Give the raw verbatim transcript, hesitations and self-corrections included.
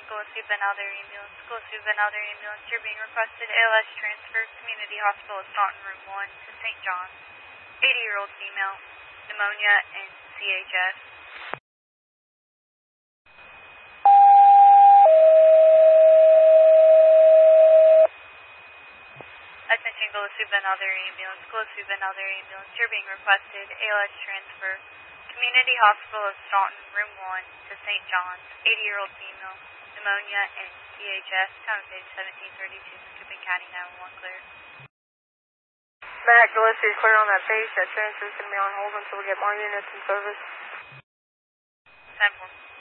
Attention Gillespie Ben Alder ambulance. Gillespie Ben Alder ambulance. You're being requested A L S transfer. Community Hospital of Staunton, room one to Saint John's. eighty-year-old female. Pneumonia and C H F. Attention Gillespie Ben Alder ambulance. Gillespie Ben Alder ambulance. You're being requested A L S transfer. Community Hospital of Staunton, room one to Saint John's. eighty-year-old female. Pneumonia and C H F. Time of day seventeen thirty-two. Scooping County nine one one clear. Matt, Gillespie is clear on that page. That transfer is going to be on hold until we get more units in service. ten four.